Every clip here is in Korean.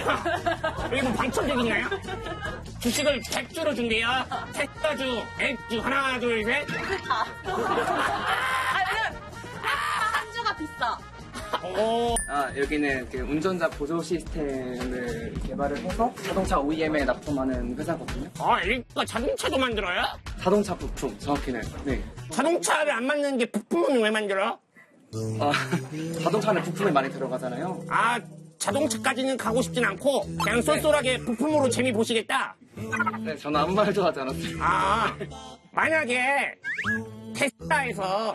여기 뭐 방청객 있나요? 주식을 100주로 준대요. 테스타주, 액주, 하나, 둘, 셋. 한주가 비싸. 오. 여기는 그 운전자 보조 시스템을 개발을 해서 자동차 OEM에 납품하는 회사거든요. 이거 자동차도 만들어요? 자동차 부품, 정확히는. 네. 자동차를 안 만드는데 부품은 왜 만들어? 자동차는 부품이 많이 들어가잖아요. 자동차까지는 가고 싶진 않고 그냥 쏠쏠하게 부품으로 재미 보시겠다? 네, 저는 아무 말도 하지 않았어요. 만약에 테스라에서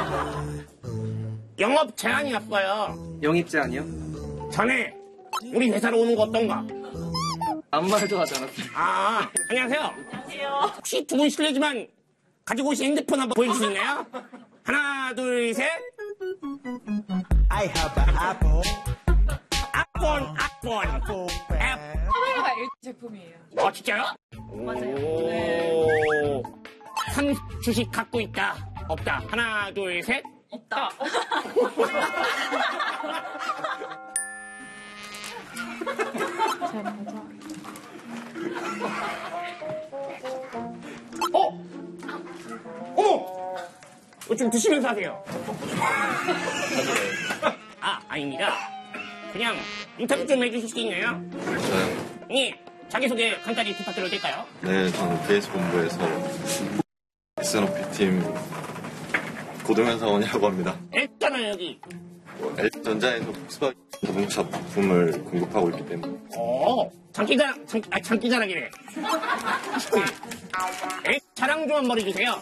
영업 제한이 왔어요. 영입 제한이요? 전에 우리 회사로 오는 거 어떤가? 아무 말도 하지 않았어요. 안녕하세요. 안녕하세요. 혹시 두 분 실례지만 가지고 오신 핸드폰 한번 보여줄 수 있나요? 하나, 둘, 셋. I have an apple. 아폰. 카메라가 LG 제품이에요. 진짜요? 맞아요. 오. 3 주식 갖고 있다. 없다. 하나, 둘, 셋. 있다. 어머! 이거 좀 드시면서 하세요. 아닙니다. 그냥 인터뷰 좀 해주실 수 있나요? 저요? 예. 자기소개 간단히 부탁드려도 될까요? 네, 저는 DS 본부에서 S&OP 팀 고등연사원이라고 합니다. 했잖아요, 여기. LG전자에서 폭스바겐 자동차 부품을 공급하고 있기 때문에. 장기자랑이래. 자랑 좀 한번 해주세요.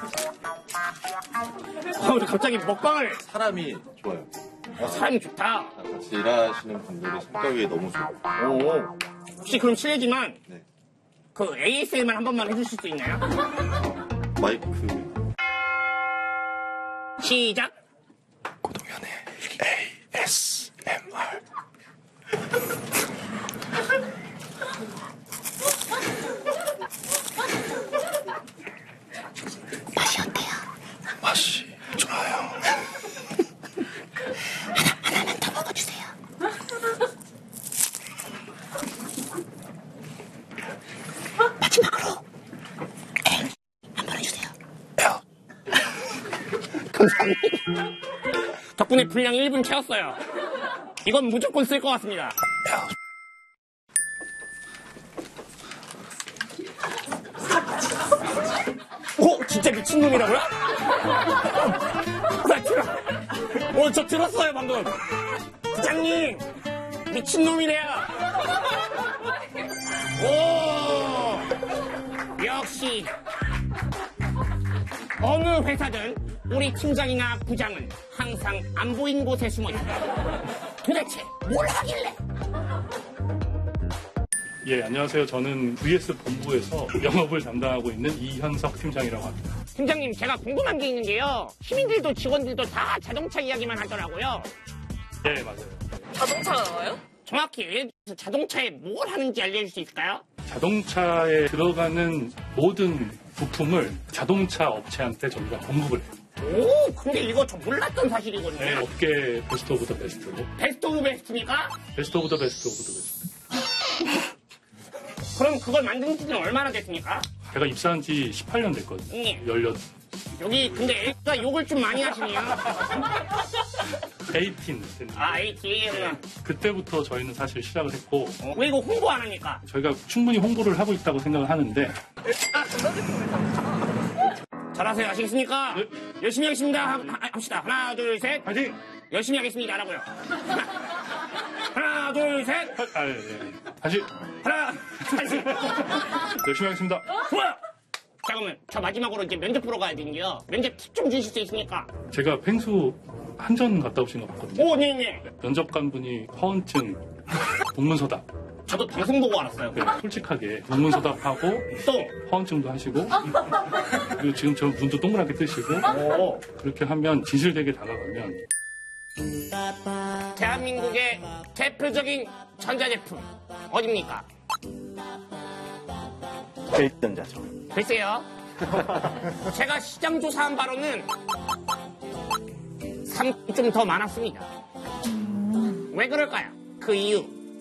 갑자기 먹방을. 사람이 좋아요. 사람이 좋다. 같이 일하시는 분들이 성격이 너무 좋고. 혹시 그럼 실례지만 네. 그 ASMR 한 번만 해주실 수 있나요? 마이크. 시작. 고동현의 ASMR. 맛이 어때요? 맛이 좋아요. 하나만 더 먹어주세요. 마지막으로 한번 해주세요. 감사합니다. 덕분에 분량 1분 채웠어요. 이건 무조건 쓸 것 같습니다. 진짜 미친놈이라고요? 저 들었어요 방금. 부장님 미친놈이래요. 역시 어느 회사든 우리 팀장이나 부장은 항상 안 보인 곳에 숨어 있다. 도대체 뭘 하길래? 예, 안녕하세요. 저는 VS 본부에서 영업을 담당하고 있는 이현석 팀장이라고 합니다. 팀장님, 제가 궁금한 게 있는데요. 시민들도 직원들도 다 자동차 이야기만 하더라고요. 네, 맞아요. 자동차가 나와요? 정확히 예를 들어서 자동차에 뭘 하는지 알려줄 수 있을까요? 자동차에 들어가는 모든 부품을 자동차 업체한테 저희가 공급을 해요. 근데 이거 저 몰랐던 사실이거든요. 네, 업계 베스트 오브 더 베스트로. 베스트 오브 베스트입니까? 베스트 오브 더 베스트 오브 더 베스트. 그럼 그걸 만든 지는 얼마나 됐습니까? 제가 입사한 지 18년 됐거든요. 네. 18. 여기 근데 애가 욕을 좀 많이 하시네요. 18 됐는데. ATM. 그때부터 저희는 사실 시작을 했고. 왜 이거 홍보 안 합니까? 저희가 충분히 홍보를 하고 있다고 생각을 하는데. 잘하세요. 아시겠습니까? 네. 열심히 하겠습니다. 합시다. 하나, 둘, 셋. 파이팅! 열심히 하겠습니다. 라고요. 하나, 둘, 셋. 다시. 하나, 다시. 열심히 하겠습니다. 좋아요. 잠깐만. 저 마지막으로 이제 면접 보러 가야 되는데요. 면접 팁 좀 주실 수 있습니까? 제가 펭수 한전 갔다 오신 거 봤거든요. 네네. 면접관분이 허언증, 동문서답. 저도 방송 보고 알았어요. 네, 솔직하게 동문서답하고 또 허언증도 하시고 그리고 지금 저 눈도 동그랗게 뜨시고 그렇게 하면 진실되게 다가가면 대한민국의 대표적인 전자제품 어딥니까? LG전자죠. 글쎄요. 제가 시장 조사한 바로는 3좀 더 많았습니다. 왜 그럴까요? 그 이유